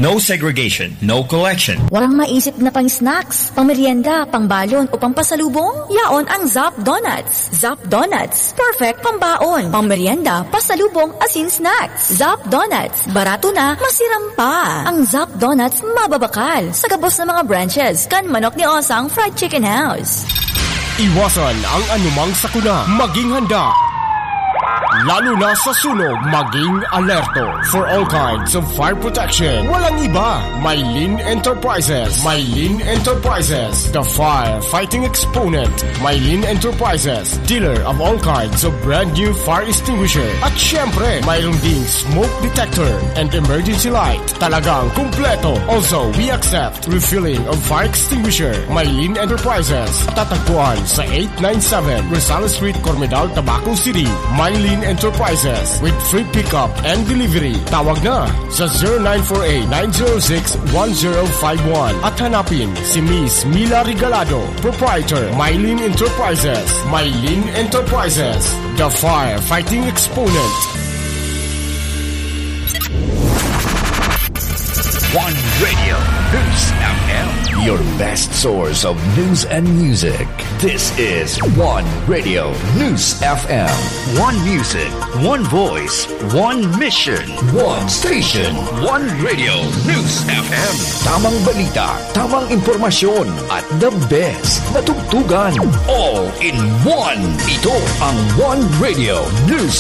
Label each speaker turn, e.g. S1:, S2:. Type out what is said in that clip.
S1: No segregation, no collection.
S2: Walang maisip na pang snacks, pang merienda, pang balon o pang pasalubong? Yaon ang Zap Donuts. Zap Donuts, perfect pang baon, pang merienda, pasalubong, asin snacks. Zap Donuts, barato na, masiram pa. Ang Zap Donuts mababakal sa gabos ng mga branches kan Manok ni Osang Fried Chicken House.
S3: Iwasan ang anumang sakuna, maging handa. Lalo na sa sunog, maging alerto. For all kinds of fire protection, walang iba. Mylene Enterprises. Mylene Enterprises, the fire-fighting exponent. Mylene Enterprises, dealer of all kinds of brand new fire extinguisher. At syempre, mayroon ding smoke detector and emergency light. Talagang kumpleto. Also, we accept refilling of fire extinguisher. Mylene Enterprises, tatagpuan sa 897 Rizal Street, Cormedal, Tabaco City. Mylene Enterprises with free pickup and delivery. Tawag na sa 0948-906-1051 at hanapin si Miss Mila Regalado, proprietor, Mylene Enterprises. Mylene Enterprises, the fire-fighting exponent.
S4: One Radio, News FM. Your best source of news and music. This is One Radio, News FM. One music, one voice, one mission, one station. One Radio, News FM. Tamang balita, tamang impormasyon, at the best na tugtugan. All in one. Ito ang One Radio, News